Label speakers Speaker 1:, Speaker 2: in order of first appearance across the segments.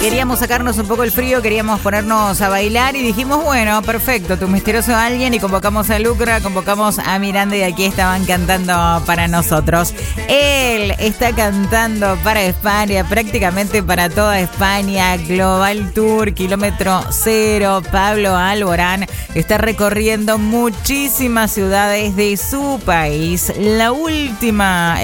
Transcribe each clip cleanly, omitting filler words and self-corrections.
Speaker 1: Queríamos sacarnos un poco el frío, queríamos ponernos a bailar y dijimos, bueno, perfecto, tu misterioso alguien, y convocamos a Lucra, convocamos a Miranda y aquí estaban cantando para nosotros. Él está cantando para España, prácticamente para toda España, Global Tour, kilómetro cero. Pablo Alborán está recorriendo muchísimas ciudades de su país. La última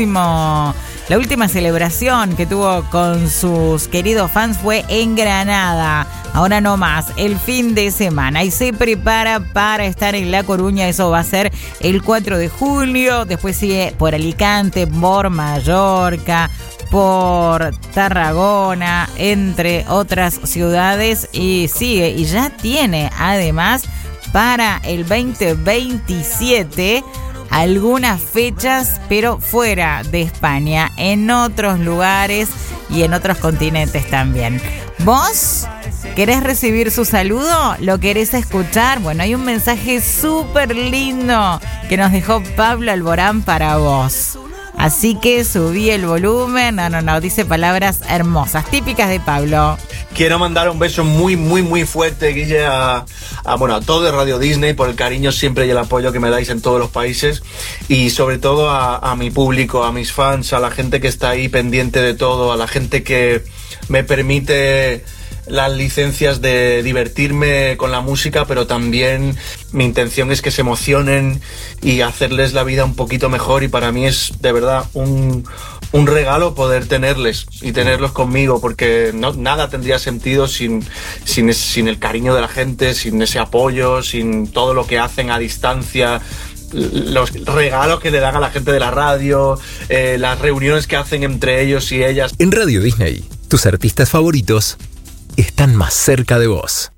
Speaker 1: celebración que tuvo con sus queridos fans fue en Granada. Ahora no más, el fin de semana. Y se prepara para estar en La Coruña. Eso va a ser el 4 de julio. Después sigue por Alicante, por Mallorca, por Tarragona, entre otras ciudades. Y sigue, y ya tiene además para el 2027... algunas fechas, pero fuera de España, en otros lugares y en otros continentes también. ¿Vos querés recibir su saludo? ¿Lo querés escuchar? Bueno, hay un mensaje súper lindo que nos dejó Pablo Alborán para vos. Así que subí el volumen. No, dice palabras hermosas, típicas de Pablo.
Speaker 2: Quiero mandar un beso muy, muy, muy fuerte, Guille, a todo Radio Disney, por el cariño siempre y el apoyo que me dais en todos los países, y sobre todo a mi público, a mis fans, a la gente que está ahí pendiente de todo, a la gente que me permite las licencias de divertirme con la música, pero también mi intención es que se emocionen y hacerles la vida un poquito mejor, y para mí es de verdad un regalo poder tenerles y tenerlos conmigo, porque nada tendría sentido sin el cariño de la gente, sin ese apoyo, sin todo lo que hacen a distancia, los regalos que le dan a la gente de la radio, las reuniones que hacen entre ellos y ellas.
Speaker 3: En Radio Disney, tus artistas favoritos están más cerca de vos.